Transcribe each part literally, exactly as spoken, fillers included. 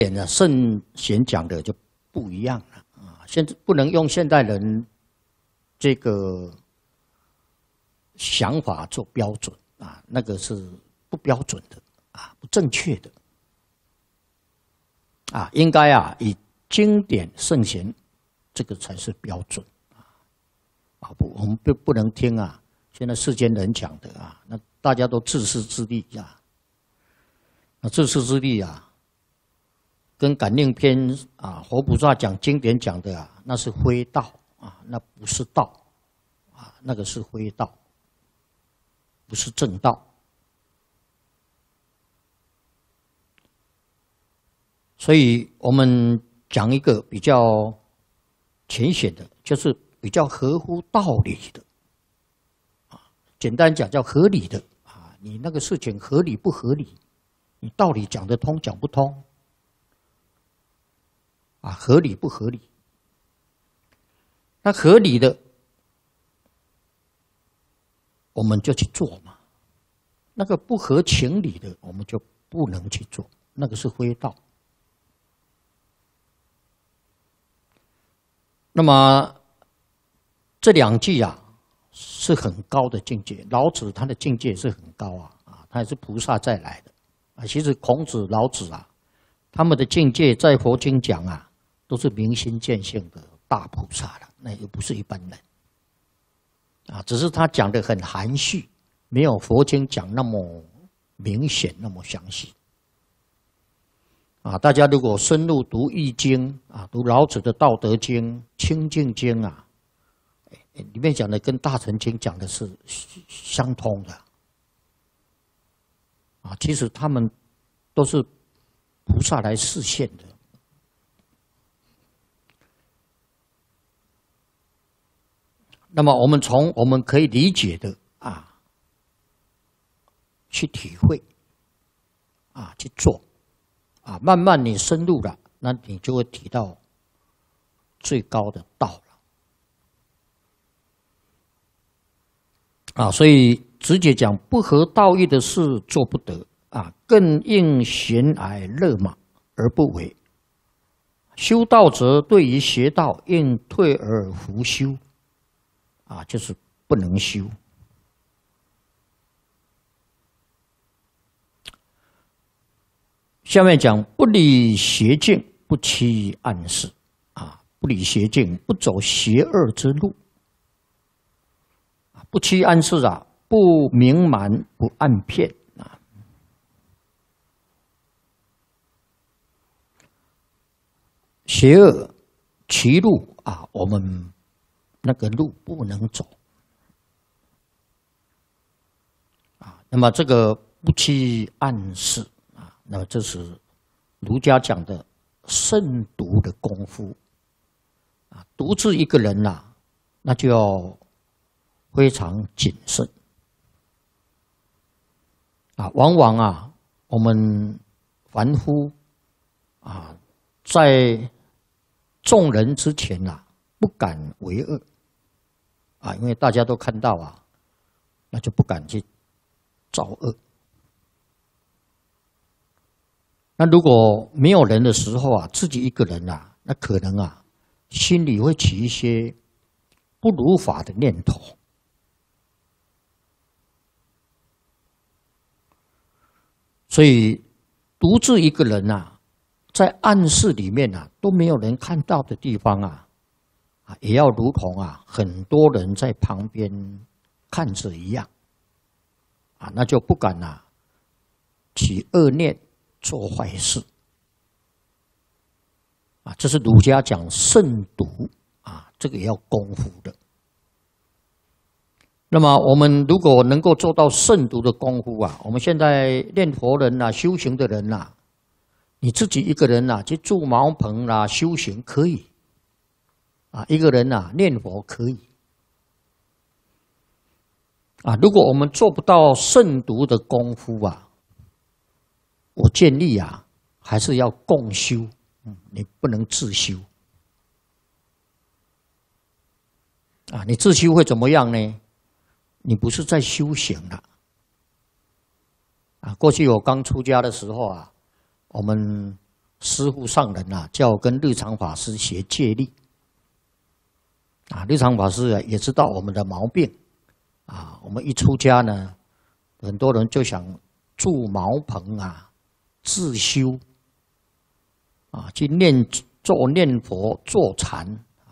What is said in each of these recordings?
点呢，圣贤讲的就不一样了啊！现在不能用现代人这个想法做标准啊，那个是不标准的啊，不正确的啊，应该啊以经典圣贤这个才是标准啊！啊不，我们不不能听啊，现在世间人讲的啊，那大家都自私自利啊，那自私自利啊。跟感应篇啊，佛菩萨讲经典讲的啊，那是非道啊，那不是道啊，那个是非道，不是正道。所以我们讲一个比较浅显的，就是比较合乎道理的啊，简单讲叫合理的啊，你那个事情合理不合理，你道理讲得通讲不通。啊，合理不合理？那合理的，我们就去做嘛；那个不合情理的，我们就不能去做，那个是非道。那么这两句啊，是很高的境界。老子他的境界是很高啊，啊，他也是菩萨再来的啊。其实孔子、老子啊，他们的境界在佛经讲啊。都是明心见性的大菩萨了，那又不是一般人啊，只是他讲的很含蓄，没有佛经讲那么明显、那么详细啊。大家如果深入读《易经》啊，读老子的《道德经》《清净经》啊，里面讲的跟《大乘经》讲的是相通的啊。其实他们都是菩萨来示现的。那么我们从我们可以理解的啊，去体会，啊去做，啊慢慢你深入了，那你就会提到最高的道了。啊，所以直接讲不合道义的事做不得啊，更应贤蔼勒马而不为。修道者对于邪道应退而弗修。啊，就是不能修。下面讲不理邪径，不欺暗室啊，不理邪径，不走邪恶之路。不欺暗室啊，不明瞒，不暗骗啊。邪恶歧路啊，我们。那个路不能走啊，那么这个不欺暗室啊，那么这是儒家讲的慎独的功夫啊，独自一个人呐、啊，那就要非常谨慎啊。往往啊，我们凡夫啊，在众人之前啊，不敢为恶。啊，因为大家都看到啊，那就不敢去造恶。那如果没有人的时候啊，自己一个人啊，那可能啊，心里会起一些不如法的念头。所以独自一个人啊，在暗室里面啊，都没有人看到的地方啊。也要如同啊，很多人在旁边看着一样，啊，那就不敢啊起恶念，做坏事，啊，这是儒家讲慎独啊，这个也要功夫的。那么我们如果能够做到慎独的功夫啊，我们现在念佛人呐、啊、修行的人呐、啊，你自己一个人呐、啊、去住茅棚啦、啊、修行可以。啊，一个人啊念佛可以啊，如果我们做不到慎独的功夫啊，我建议啊，还是要共修，嗯，你不能自修啊，你自修会怎么样呢？你不是在修行了啊。过去我刚出家的时候啊，我们师父上人啊，叫我跟日常法师学戒律。啊，日常法师啊也知道我们的毛病。啊，我们一出家呢，很多人就想住茅棚啊，自修。啊，去念做念佛坐禅。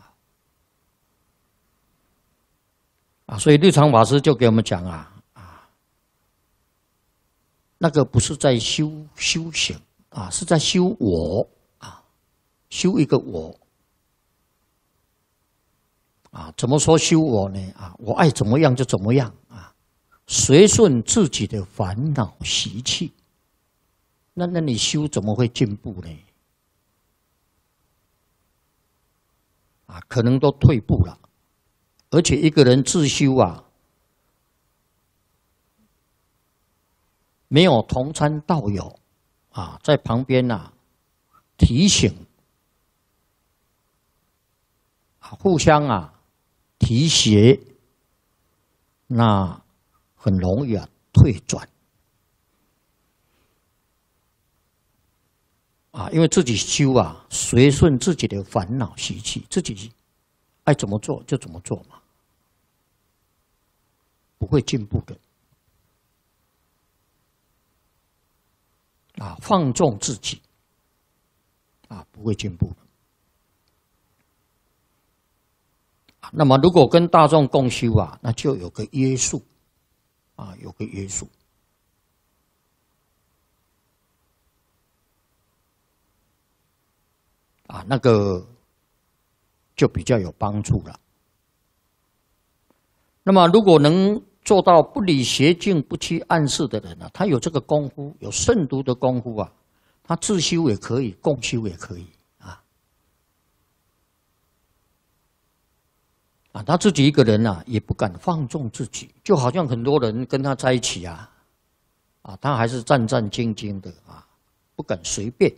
啊，所以日常法师就给我们讲啊啊，那个不是在修修行啊，是在修我啊，修一个我啊。怎么说修我呢？啊，我爱怎么样就怎么样啊，随顺自己的烦恼习气。那那你修怎么会进步呢？啊，可能都退步了。而且一个人自修啊，没有同参道友啊在旁边啊提醒啊，互相啊提携，那很容易啊退转啊，因为自己修啊，随顺自己的烦恼习气，自己爱怎么做就怎么做嘛。不会进步的啊，放纵自己啊，不会进步的。那么，如果跟大众共修啊，那就有个约束啊，有个约束啊，那个就比较有帮助了。那么，如果能做到不理邪境、不欺暗示的人啊，他有这个功夫，有慎独的功夫啊，他自修也可以，共修也可以啊。啊，他自己一个人啊，也不敢放纵自己，就好像很多人跟他在一起啊，啊，他还是战战兢兢的啊，不敢随便。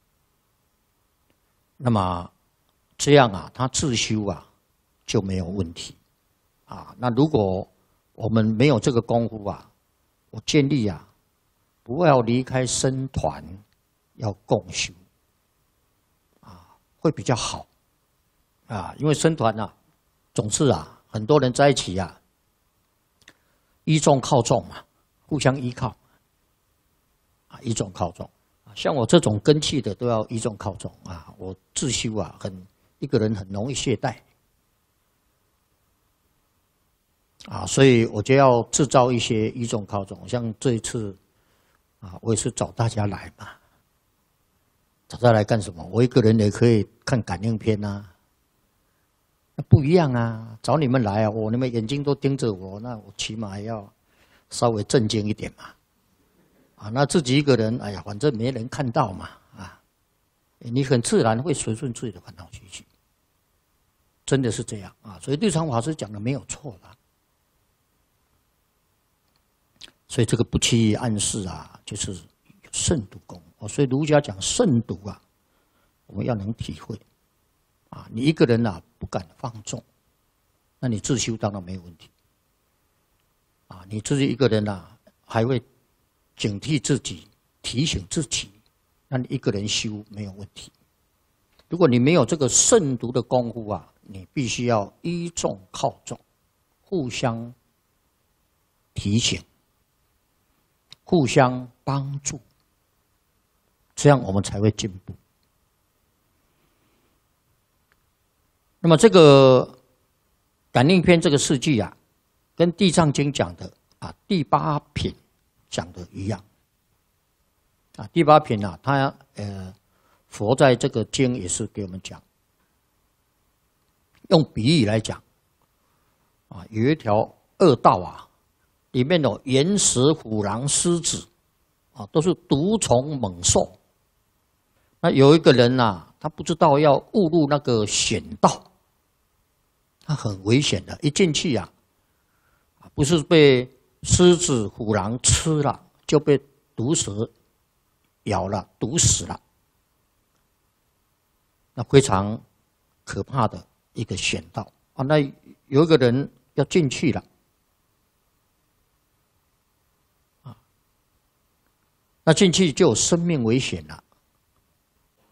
那么这样啊，他自修啊就没有问题啊。那如果我们没有这个功夫啊，我建议啊，不要离开僧团，要共修啊，会比较好啊。因为僧团啊，总是啊，很多人在一起啊，依众靠众嘛，互相依靠啊，依众靠众。像我这种根器的，都要依众靠众啊。我自修啊，很一个人很容易懈怠。啊，所以我就要制造一些依众靠众，像这一次，啊，我也是找大家来嘛，找大家来干什么？我一个人也可以看感应篇啊，那不一样啊！找你们来啊，我你们眼睛都盯着我，那我起码要稍微正经一点嘛，啊，那自己一个人，哎呀，反正没人看到嘛，啊，你很自然会随顺自己的烦恼习气，真的是这样啊！所以对常法师讲的没有错的。所以这个不欺暗示啊，就是慎独功哦。所以儒家讲慎独啊，我们要能体会啊。你一个人啊不敢放纵，那你自修当然没有问题啊。你自己一个人啊，还会警惕自己、提醒自己，那你一个人修没有问题。如果你没有这个慎独的功夫啊，你必须要依众靠众，互相提醒。互相帮助，这样我们才会进步。那么这个感应篇这个事迹啊，跟地藏经讲的啊第八品讲的一样。啊，第八品啊，它呃佛在这个经也是给我们讲，用比喻来讲，啊，有一条恶道啊。里面有岩石、虎狼、狮子，啊，都是毒虫猛兽。那有一个人呐、啊，他不知道要误入那个险道，他很危险的。一进去呀、啊，不是被狮子、虎狼吃了，就被毒蛇咬了，毒死了。那非常可怕的一个险道啊！那有一个人要进去了。那进去就有生命危险了，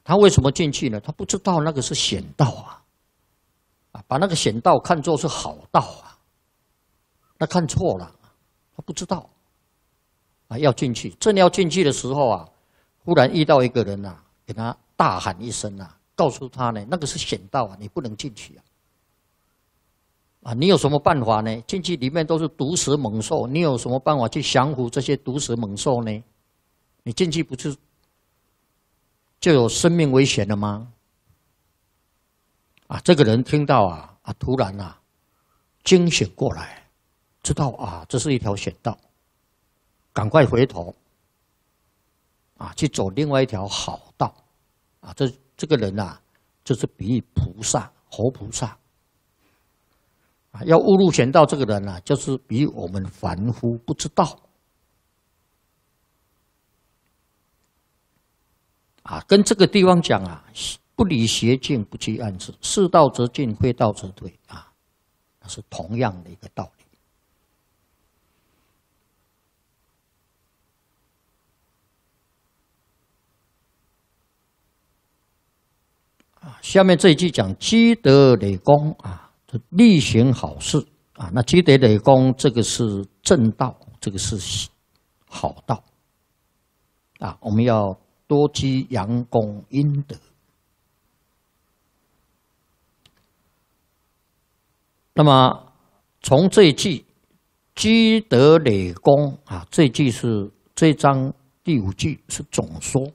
他为什么进去呢？他不知道那个是险道啊，啊，把那个险道看作是好道啊，那看错了，他不知道，啊，要进去，正要进去的时候啊，忽然遇到一个人啊，给他大喊一声啊，告诉他呢，那个是险道啊，你不能进去啊，啊，你有什么办法呢？进去里面都是毒蛇猛兽，你有什么办法去降服这些毒蛇猛兽呢？你进去不是就有生命危险了吗？啊，这个人听到啊啊，突然啊惊醒过来，知道啊这是一条险道，赶快回头啊去走另外一条好道啊。这这个人啊，就是比喻菩萨，活菩萨啊，要误入险道。这个人啊，就是比喻我们凡夫不知道。啊，跟这个地方讲啊，不离邪径，不居暗室，是道则进，非道则退啊，那是同样的一个道理。啊，下面这一句讲积德累功啊，力行好事啊。那积德累功，这个是正道，这个是好道啊，我们要多积阳功阴德。那么从这一句积德累功啊，这一句是这一章第五句是总说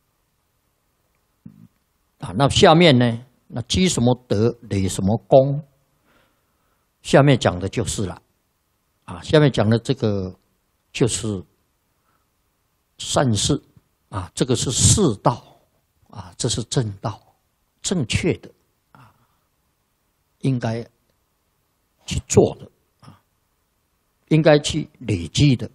啊。那下面呢，那积什么德，累什么功，下面讲的就是了啊。下面讲的这个就是善事。啊，这个是世道啊，这是正道，正确的啊，应该去做的啊，应该去累积的。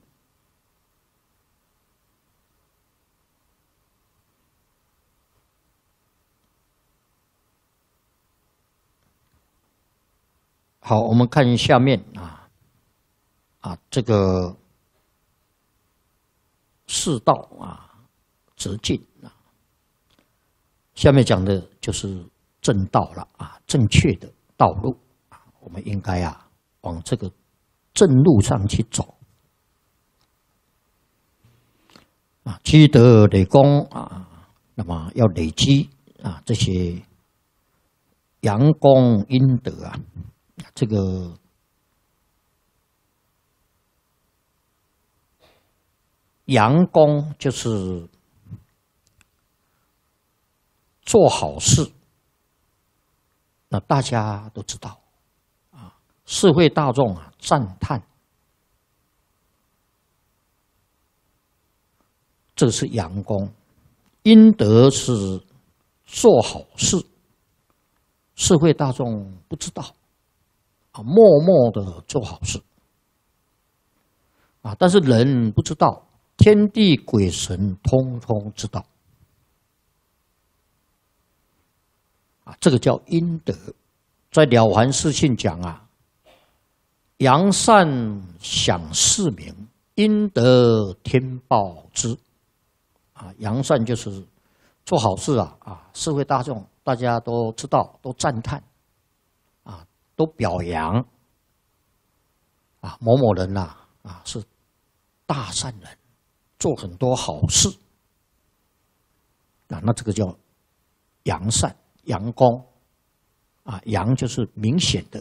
好，我们看下面啊啊，这个世道啊。直进啊，下面讲的就是正道了啊，正确的道路啊，我们应该啊往这个正路上去走啊，积德累功啊，那么要累积啊这些阳功阴德啊，这个阳功就是做好事，那大家都知道啊，社会大众啊赞叹，这是阳功。阴德是做好事，社会大众不知道啊，默默的做好事啊，但是人不知道，天地鬼神通通知道。啊，这个叫阴德，在《了凡四训》讲啊，扬善享世名，阴德天报之。啊，扬善就是做好事啊，啊，社会大众大家都知道，都赞叹，啊，都表扬，啊，某某人呐、啊，啊是大善人，做很多好事，啊，那这个叫扬善。阳功啊，阳就是明显的。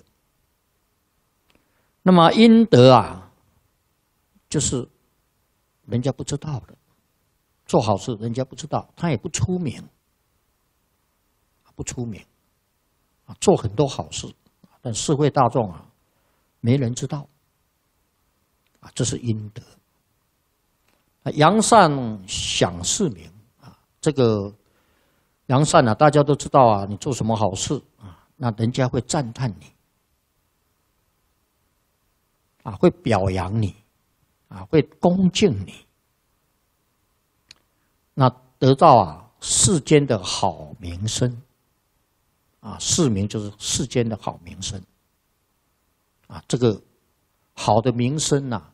那么阴德啊，就是人家不知道的，做好事人家不知道，他也不出名，不出名啊，做很多好事，但社会大众啊，没人知道啊，这是阴德。啊，扬善享世名啊，这个。扬善啊，大家都知道啊，你做什么好事啊，那人家会赞叹你，啊，会表扬你，啊，会恭敬你，那得到啊世间的好名声，啊，世名就是世间的好名声，啊，这个好的名声呐、啊，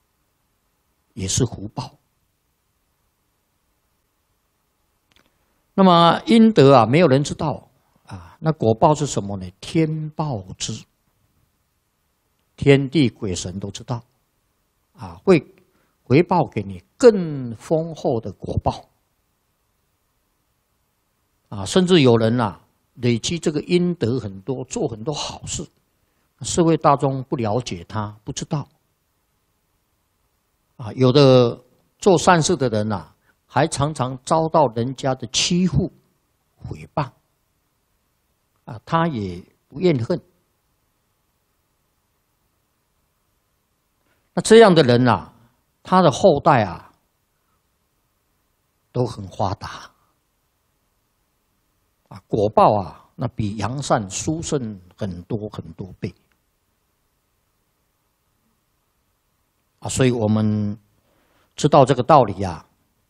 也是福报。 那么阴德啊，没有人知道啊。那果报是什么呢？天报之，天地鬼神都知道，啊，会回报给你更丰厚的果报。啊，甚至有人啊，累积这个阴德很多，做很多好事，社会大众不了解他，不知道。啊，有的做善事的人呐、啊，还常常遭到人家的欺负、诽谤。啊，他也不怨恨。那这样的人啊，他的后代啊，都很发达。啊，果报啊，那比扬善殊胜很多很多倍。啊，所以我们知道这个道理啊，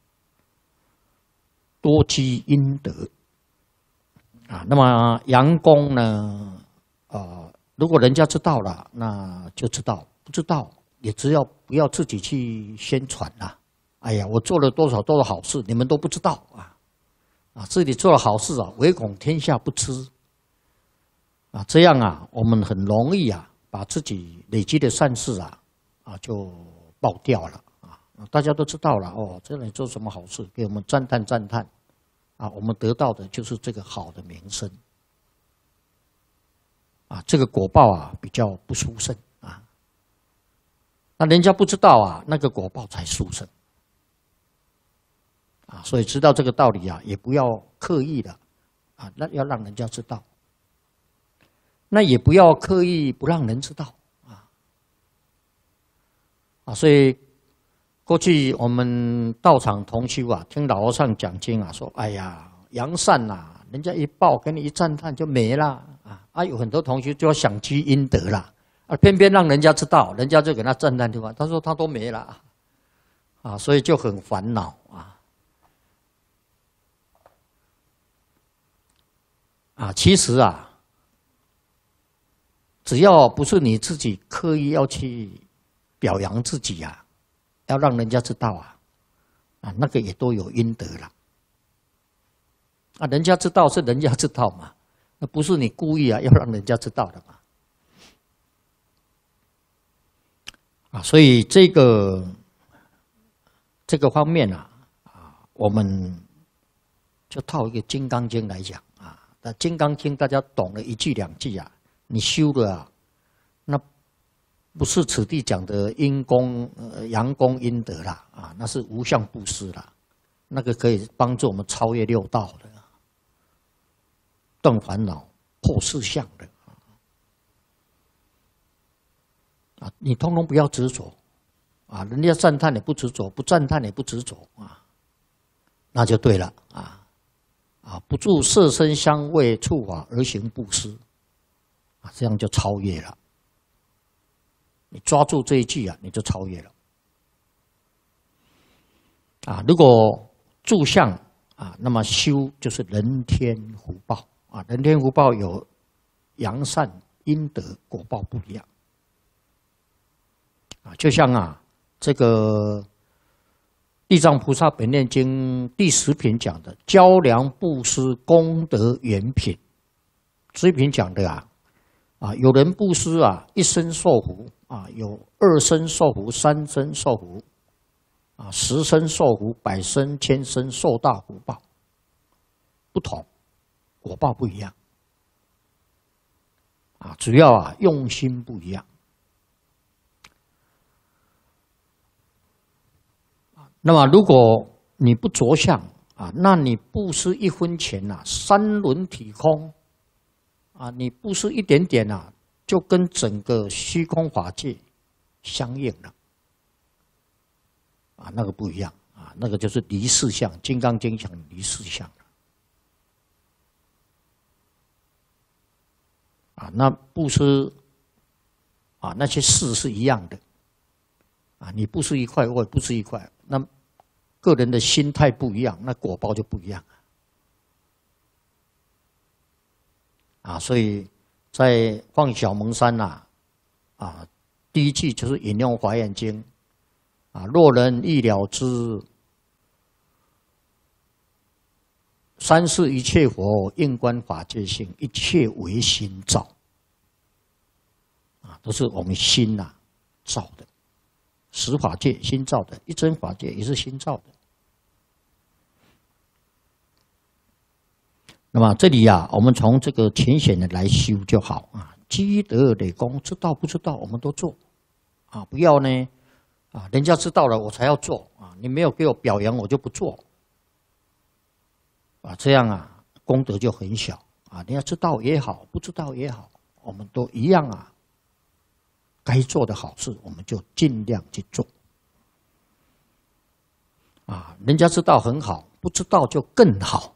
多积阴德。啊，那么阳公呢，呃，如果人家知道了，那就知道；不知道，也只要不要自己去宣传啦。哎呀，我做了多少多少好事，你们都不知道啊。啊，自己做了好事啊，唯恐天下不知。啊，这样啊，我们很容易啊，把自己累积的善事啊，啊，就爆掉了啊。大家都知道了哦，这里做什么好事，给我们赞叹赞叹。啊，我们得到的就是这个好的名声。啊，这个果报啊，比较不殊胜啊。那人家不知道啊，那个果报才殊胜。啊，所以知道这个道理啊，也不要刻意的啊，那要让人家知道。那也不要刻意不让人知道啊。啊，所以过去我们道场同修啊，听老和尚讲经啊，说：“哎呀，扬善呐、啊，人家一报给你一赞叹就没了啊。”啊，有很多同学就要想积阴德啦，啊，偏偏让人家知道，人家就给他赞叹对吧？他说他都没了啊，所以就很烦恼啊。啊，其实啊，只要不是你自己刻意要去表扬自己啊，要让人家知道啊，啊，那个也都有阴德了。啊，人家知道是人家知道嘛，那不是你故意啊要让人家知道的嘛。啊，所以这个这个方面啊，啊，我们就套一个《金刚经》来讲。那《金刚经》大家懂了一句两句啊，你修了啊，那不是此地讲的阴功、呃、阳功阴德啦啊，那是无相布施啦，那个可以帮助我们超越六道的，断烦恼、破四相的啊，你通通不要执着啊，人家赞叹你不执着，不赞叹你不执着啊，那就对了啊。啊，不住色声香味触法而行布施，啊，这样就超越了。你抓住这一句啊，你就超越了。啊，如果住相啊，那么修就是人天福报啊，人天福报有扬善阴德果报不一样。啊，就像啊，这个。地藏菩萨本愿经第十品讲的交粮布施功德圆品，这一品讲的啊，啊有人布施啊，一生受福啊，有二生受福，三生受福，啊十生受福，百生千生受大福报，不同，果报不一样，啊主要啊用心不一样。那么，如果你不着相啊，那你布施一分钱呐、啊，三轮体空啊，你布施一点点啊，就跟整个虚空法界相应了啊，那个不一样啊，那个就是离事相，《金刚经》讲离事相啊，那布施啊，那些事是一样的啊，你布施一块，我也布施一块。那个人的心态不一样，那果报就不一样啊！所以在放小蒙山呐、啊，啊，第一句就是引用《华严经》啊，若人欲了知三世一切佛，应观法界性，一切唯心造。啊，都是我们心呐、啊、造的。十法界心造的，一真法界也是心造的。那么这里呀、啊，我们从这个浅显的来修就好啊。积德累功，知道不知道我们都做啊，不要呢啊，人家知道了我才要做啊，你没有给我表扬我就不做啊，这样啊功德就很小啊。人家知道也好，不知道也好，我们都一样啊。该做的好事，我们就尽量去做。啊，人家知道很好，不知道就更好。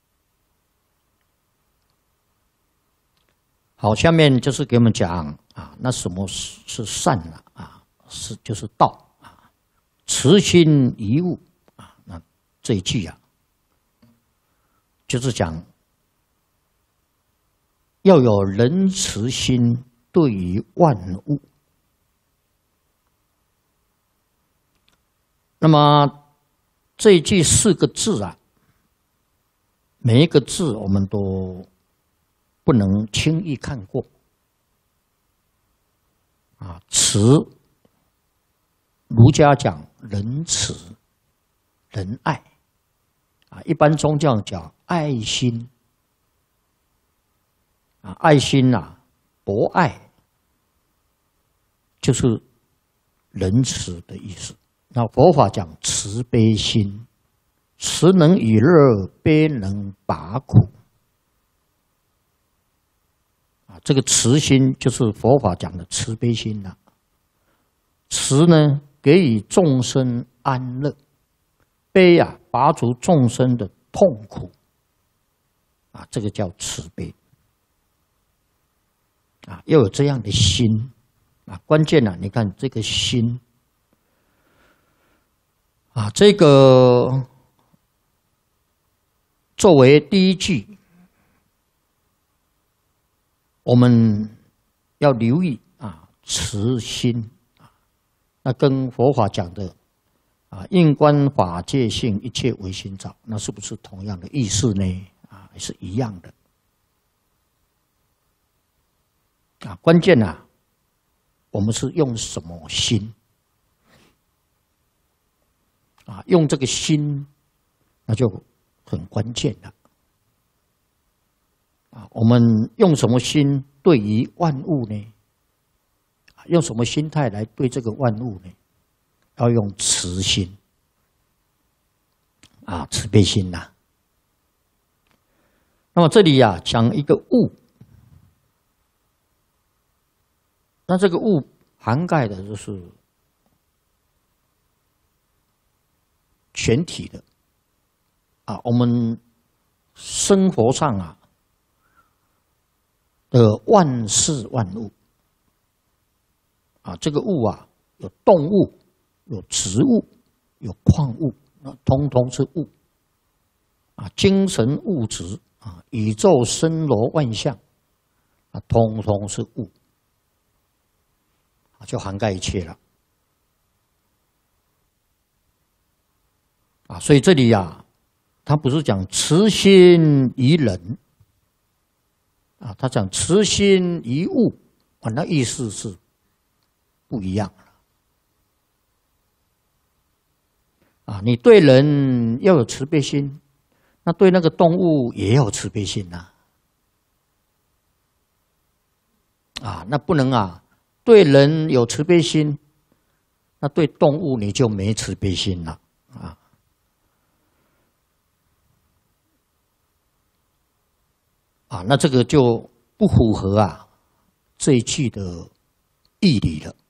好，下面就是给我们讲啊，那什么是善呢？啊，是就是道啊，慈心一物啊。那这一句啊，就是讲要有仁慈心对于万物。那么这一句四个字啊，每一个字我们都不能轻易看过啊。慈，儒家讲仁慈、仁爱啊，一般宗教讲爱心啊，爱心呐、啊，博爱就是仁慈的意思。那佛法讲慈悲心，慈能以乐，悲能拔苦。啊，这个慈心就是佛法讲的慈悲心了、啊。慈呢，给予众生安乐；悲啊，拔除众生的痛苦。啊，这个叫慈悲。啊，要有这样的心。啊，关键呢、啊，你看这个心。啊，这个作为第一句，我们要留意啊，慈心啊，那跟佛法讲的啊，应观法界性，一切唯心造，那是不是同样的意思呢？啊，是一样的。啊，关键啊，我们是用什么心？啊，用这个心，那就很关键了。啊，我们用什么心对于万物呢？用什么心态来对这个万物呢？要用慈心，啊，慈悲心呐、啊。那么这里呀、啊，讲一个物，那这个物涵盖的就是全体的啊，我们生活上啊的万事万物啊，这个物啊，有动物，有植物，有矿物，那通通是物啊，精神物质啊，宇宙森罗万象啊，通通是物啊，就涵盖一切了。啊，所以这里呀、啊，他不是讲慈心于人，啊，他讲慈心于物，啊，那意思是不一样了。啊，你对人要有慈悲心，那对那个动物也要有慈悲心呐、啊。啊，那不能啊，对人有慈悲心，那对动物你就没慈悲心了啊。啊，那这个就不符合啊这一句的义理了。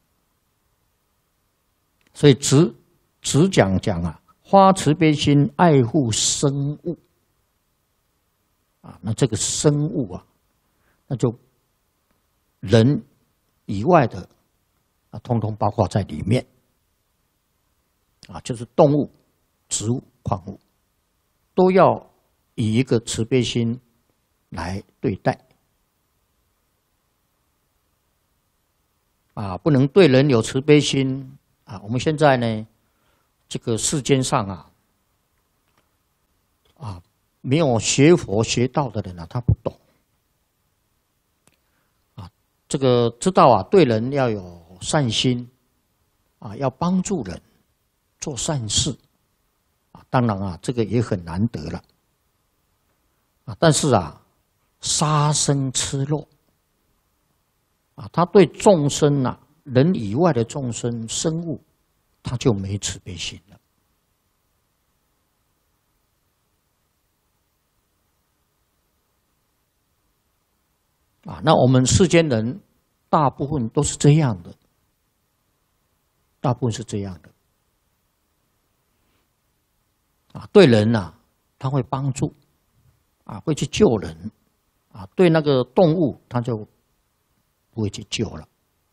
所以只只讲讲啊，发慈悲心，爱护生物。啊，那这个生物啊，那就人以外的啊，通通包括在里面。啊，就是动物、植物、矿物，都要以一个慈悲心来对待啊，不能对人有慈悲心啊。我们现在呢，这个世间上啊，啊， 没有学佛学道的人啊，他不懂啊。这个知道啊，对人要有善心啊，要帮助人做善事啊。当然啊，这个也很难得了啊。但是啊，杀生吃肉啊，他对众生啊，人以外的众生生物，他就没慈悲心了。啊，那我们世间人大部分都是这样的，大部分是这样的。啊，对人呐、啊，他会帮助，啊，会去救人，啊，对那个动物他就不会去救了。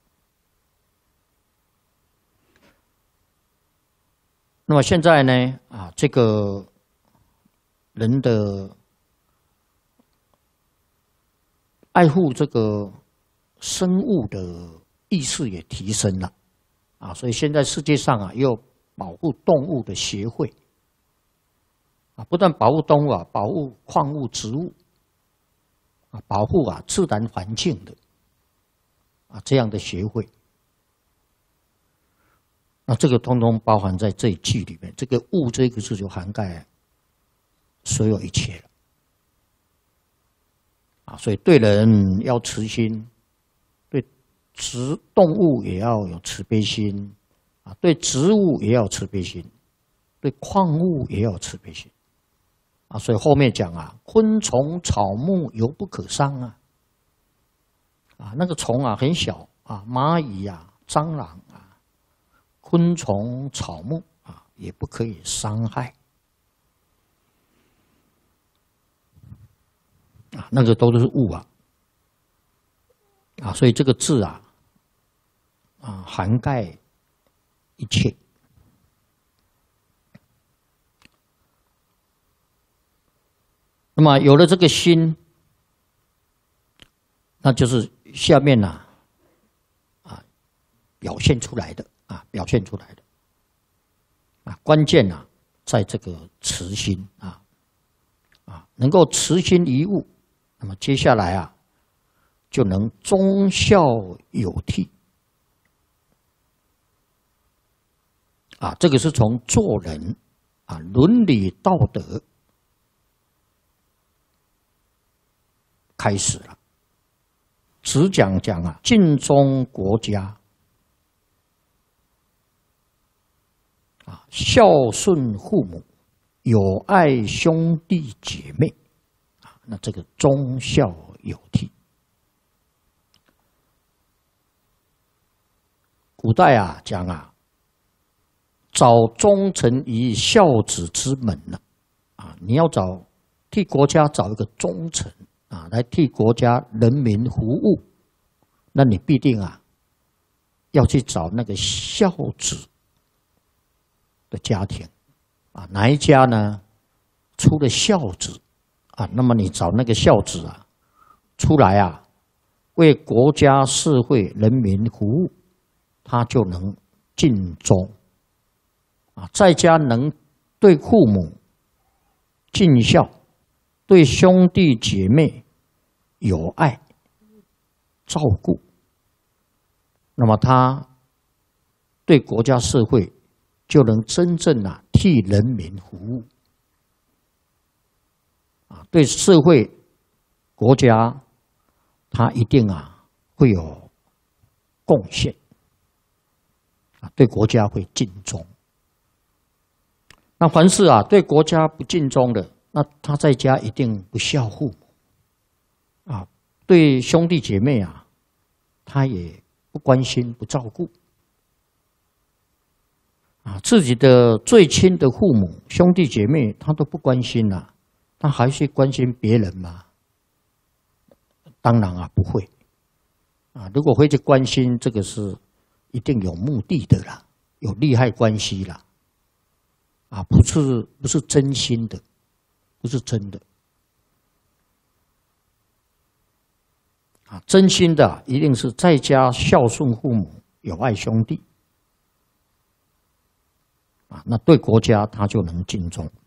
那么现在呢，啊，这个人的爱护这个生物的意识也提升了，啊，所以现在世界上啊，也有保护动物的协会，啊，不但保护动物啊，保护矿物植物，啊，保护啊自然环境的，啊这样的协会，那这个通通包含在这一句里面，这个“物”这个字就涵盖所有一切了。啊，所以对人要慈心，对植动物也要有慈悲心，啊，对植物也要慈悲心，对矿物也要慈悲心，啊，所以后面讲啊，昆虫草木犹不可伤啊，啊，那个虫啊很小啊，蚂蚁啊、蟑螂啊、昆虫草木啊也不可以伤害。啊，那个都是物啊，啊，所以这个字啊，啊，涵盖一切。那么有了这个心，那就是下面呢、啊，啊，表现出来的啊，表现出来的啊，关键啊，在这个慈心啊，啊，能够慈心一物。那么接下来啊，就能忠孝有悌啊，这个是从做人啊伦理道德开始了。只讲讲啊，尽忠国家啊，孝顺父母，有爱兄弟姐妹。那这个忠孝有悌，古代啊讲啊，找忠臣以孝子之门呢，啊，你要找替国家找一个忠臣啊，来替国家人民服务，那你必定啊要去找那个孝子的家庭啊，哪一家呢出了孝子？啊，那么你找那个孝子啊，出来啊，为国家、社会、人民服务，他就能尽忠啊。在家能对父母尽孝，对兄弟姐妹有爱照顾，那么他对国家、社会就能真正啊替人民服务。啊，对社会、国家，他一定啊会有贡献，啊，对国家会尽忠。那凡是啊对国家不尽忠的，那他在家一定不孝父母，啊，对兄弟姐妹啊，他也不关心、不照顾，啊，自己的最亲的父母、兄弟姐妹，他都不关心啊。他还去关心别人吗？当然啊，不会啊。如果会去关心，这个是一定有目的的啦，有利害关系啦，啊，不是不是真心的，不是真的啊。真心的一定是在家孝顺父母，有爱兄弟啊，那对国家他就能尽忠。